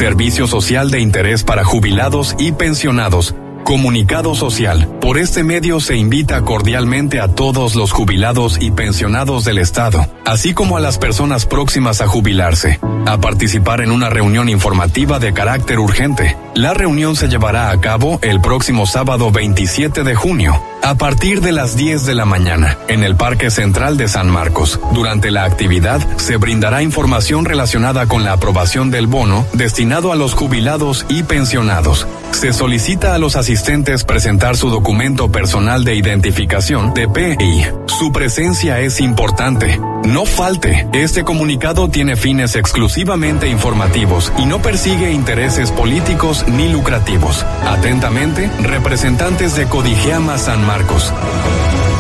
Servicio social de interés para jubilados y pensionados. Comunicado social. Por este medio se invita cordialmente a todos los jubilados y pensionados del Estado, así como a las personas próximas a jubilarse, a participar en una reunión informativa de carácter urgente. La reunión se llevará a cabo el próximo sábado 27 de junio, a partir de las 10 de la mañana, en el Parque Central de San Marcos. Durante la actividad se brindará información relacionada con la aprobación del bono destinado a los jubilados y pensionados. Se solicita a los asistentes presentar su documento personal de identificación de PI. Su presencia es importante. No falte. Este comunicado tiene fines exclusivamente informativos y no persigue intereses políticos ni lucrativos. Atentamente, representantes de Codigiama San Marcos.